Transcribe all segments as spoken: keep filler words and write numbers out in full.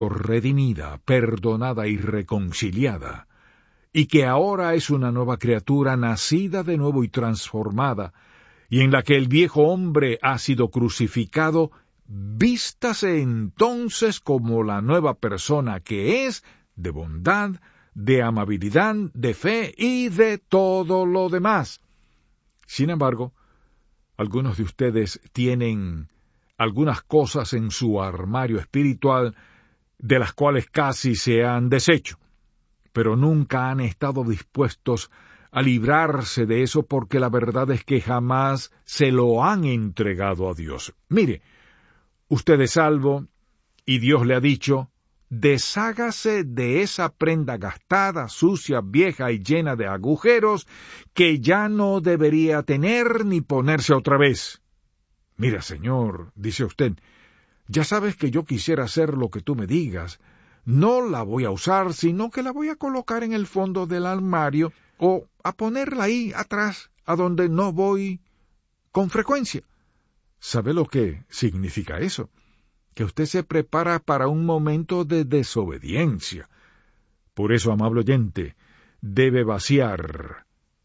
redimida, perdonada y reconciliada, y que ahora es una nueva criatura nacida de nuevo y transformada, y en la que el viejo hombre ha sido crucificado, vístase entonces como la nueva persona que es, de bondad, de amabilidad, de fe y de todo lo demás. Sin embargo, algunos de ustedes tienen algunas cosas en su armario espiritual de las cuales casi se han deshecho, pero nunca han estado dispuestos a librarse de eso porque la verdad es que jamás se lo han entregado a Dios. Mire, usted es salvo y Dios le ha dicho: deshágase de esa prenda gastada, sucia, vieja y llena de agujeros que ya no debería tener ni ponerse otra vez. Mira, Señor, dice usted, ya sabes que yo quisiera hacer lo que tú me digas. No la voy a usar, sino que la voy a colocar en el fondo del armario o a ponerla ahí atrás, a donde no voy con frecuencia. ¿Sabe lo que significa eso? Que usted se prepara para un momento de desobediencia. Por eso, amable oyente, debe vaciar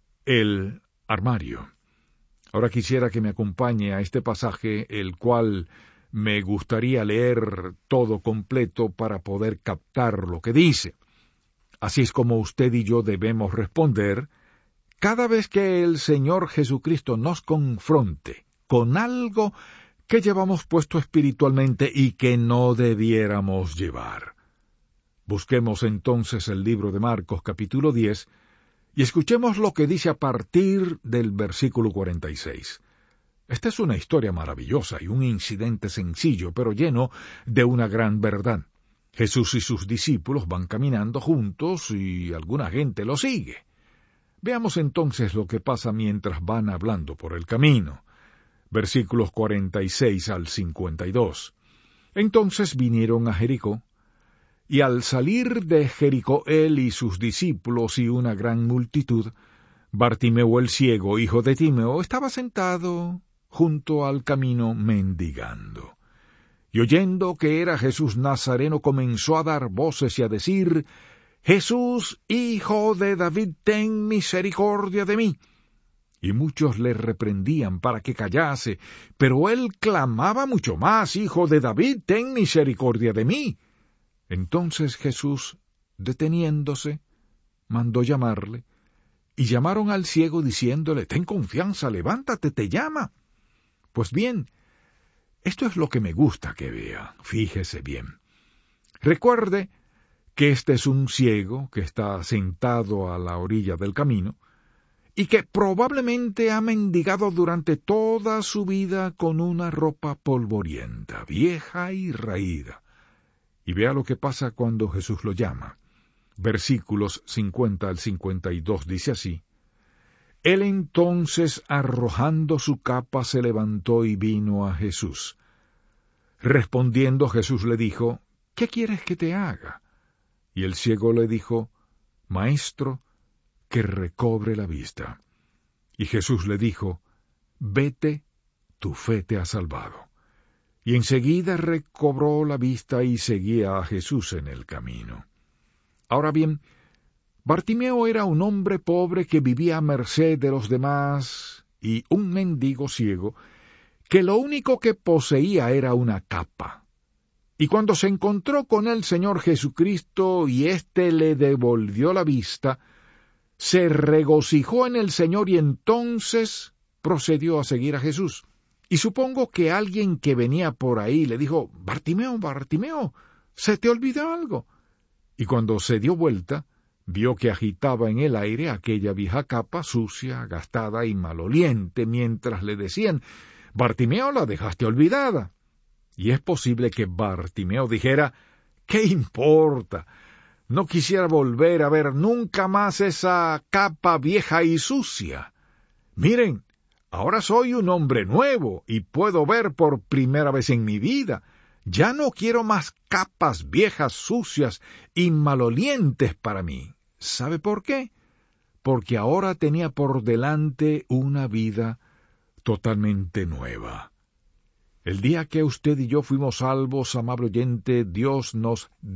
el armario. Ahora quisiera que me acompañe a este pasaje, el cual me gustaría leer todo completo para poder captar lo que dice. Así es como usted y yo debemos responder cada vez que el Señor Jesucristo nos confronte con algo que llevamos puesto espiritualmente y que no debiéramos llevar. Busquemos entonces el libro de Marcos capítulo diez y escuchemos lo que dice a partir del versículo cuarenta y seis. Esta es una historia maravillosa y un incidente sencillo, pero lleno de una gran verdad. Jesús y sus discípulos van caminando juntos y alguna gente los sigue. Veamos entonces lo que pasa mientras van hablando por el camino. Versículos cuarenta y seis al cincuenta y dos. Entonces vinieron a Jericó, y al salir de Jericó él y sus discípulos y una gran multitud, Bartimeo el ciego, hijo de Timeo, estaba sentado junto al camino mendigando. Y oyendo que era Jesús Nazareno, comenzó a dar voces y a decir: Jesús, hijo de David, ten misericordia de mí. Y muchos le reprendían para que callase, pero él clamaba mucho más: Hijo de David, ten misericordia de mí. Entonces Jesús, deteniéndose, mandó llamarle, y llamaron al ciego diciéndole: Ten confianza, levántate, te llama. Pues bien, esto es lo que me gusta que vea, fíjese bien. Recuerde que este es un ciego que está sentado a la orilla del camino, y que probablemente ha mendigado durante toda su vida con una ropa polvorienta, vieja y raída. Y vea lo que pasa cuando Jesús lo llama. Versículos cincuenta al cincuenta y dos dice así: Él entonces, arrojando su capa, se levantó y vino a Jesús. Respondiendo Jesús le dijo: ¿Qué quieres que te haga? Y el ciego le dijo: Maestro, que recobre la vista. Y Jesús le dijo: Vete, tu fe te ha salvado. Y enseguida recobró la vista y seguía a Jesús en el camino. Ahora bien, Bartimeo era un hombre pobre que vivía a merced de los demás y un mendigo ciego que lo único que poseía era una capa. Y cuando se encontró con el Señor Jesucristo y éste le devolvió la vista, se regocijó en el Señor y entonces procedió a seguir a Jesús. Y supongo que alguien que venía por ahí le dijo: Bartimeo, Bartimeo, ¿se te olvidó algo? Y cuando se dio vuelta, vio que agitaba en el aire aquella vieja capa sucia, gastada y maloliente, mientras le decían: Bartimeo, la dejaste olvidada. Y es posible que Bartimeo dijera: ¿qué importa? No quisiera volver a ver nunca más esa capa vieja y sucia. Miren, ahora soy un hombre nuevo y puedo ver por primera vez en mi vida. Ya no quiero más capas viejas, sucias y malolientes para mí. ¿Sabe por qué? Porque ahora tenía por delante una vida totalmente nueva. El día que usted y yo fuimos salvos, amable oyente, Dios nos